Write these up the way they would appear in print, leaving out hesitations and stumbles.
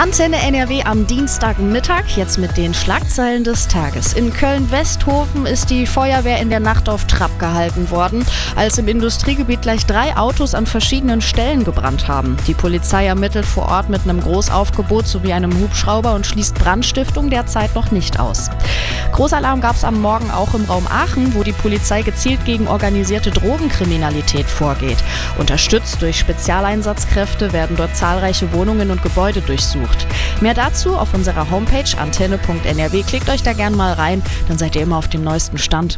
Antenne NRW am Dienstagmittag, jetzt mit den Schlagzeilen des Tages. In Köln-Westhofen ist die Feuerwehr in der Nacht auf Trab gehalten worden, als im Industriegebiet gleich 3 Autos an verschiedenen Stellen gebrannt haben. Die Polizei ermittelt vor Ort mit einem Großaufgebot sowie einem Hubschrauber und schließt Brandstiftung derzeit noch nicht aus. Großalarm gab es am Morgen auch im Raum Aachen, wo die Polizei gezielt gegen organisierte Drogenkriminalität vorgeht. Unterstützt durch Spezialeinsatzkräfte werden dort zahlreiche Wohnungen und Gebäude durchsucht. Mehr dazu auf unserer Homepage antenne.nrw. Klickt euch da gern mal rein, dann seid ihr immer auf dem neuesten Stand.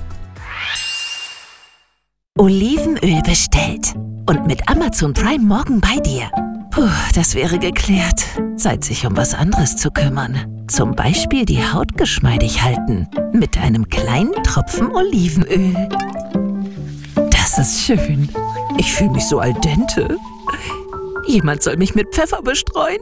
Olivenöl bestellt. Und mit Amazon Prime morgen bei dir. Puh, das wäre geklärt. Zeit, sich um was anderes zu kümmern. Zum Beispiel die Haut geschmeidig halten. Mit einem kleinen Tropfen Olivenöl. Das ist schön. Ich fühle mich so al dente. Jemand soll mich mit Pfeffer bestreuen.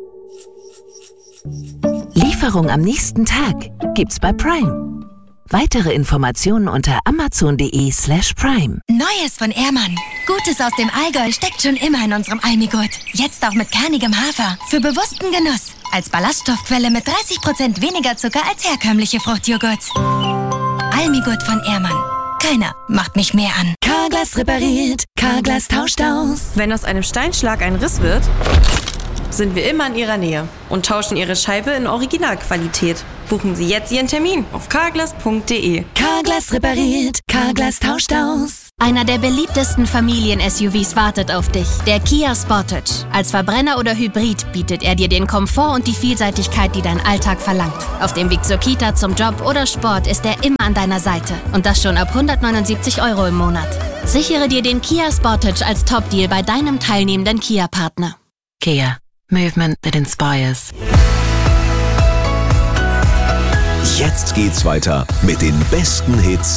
Lieferung am nächsten Tag gibt's bei Prime. Weitere Informationen unter amazon.de/prime. Neues von Ehrmann. Gutes aus dem Allgäu steckt schon immer in unserem Almigurt. Jetzt auch mit kernigem Hafer. Für bewussten Genuss. Als Ballaststoffquelle mit 30% weniger Zucker als herkömmliche Fruchtjoghurt. Almigurt von Ehrmann. Keiner macht mich mehr an. Carglass repariert, Carglass tauscht aus. Wenn aus einem Steinschlag ein Riss wird, sind wir immer in Ihrer Nähe und tauschen Ihre Scheibe in Originalqualität. Buchen Sie jetzt Ihren Termin auf carglass.de. Carglass repariert, Carglass tauscht aus. Einer der beliebtesten Familien-SUVs wartet auf dich. Der Kia Sportage. Als Verbrenner oder Hybrid bietet er dir den Komfort und die Vielseitigkeit, die dein Alltag verlangt. Auf dem Weg zur Kita, zum Job oder Sport ist er immer an deiner Seite. Und das schon ab 179 € im Monat. Sichere dir den Kia Sportage als Top-Deal bei deinem teilnehmenden Kia-Partner. Kia. Movement that inspires. Jetzt geht's weiter mit den besten Hits